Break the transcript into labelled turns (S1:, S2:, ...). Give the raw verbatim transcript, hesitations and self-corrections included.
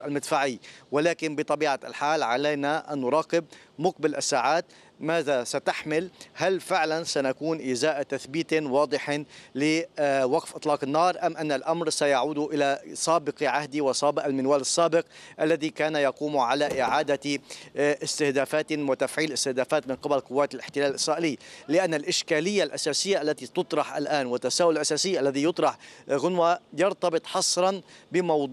S1: المدفعي، ولكن بطبيعة الحال علينا أن نراقب مقبل الساعات ماذا ستحمل. هل فعلا سنكون إزاء تثبيت واضح لوقف إطلاق النار، أم أن الأمر سيعود إلى سابق عهد وسابق المنوال السابق الذي كان يقوم على إعادة استهدافات وتفعيل استهدافات من قبل قوات الاحتلال الإسرائيلي؟ لأن الإشكالية الأساسية التي تطرح الآن والتساؤل الأساسي الذي يطرح غنوة يرتبط حصرا بموضوع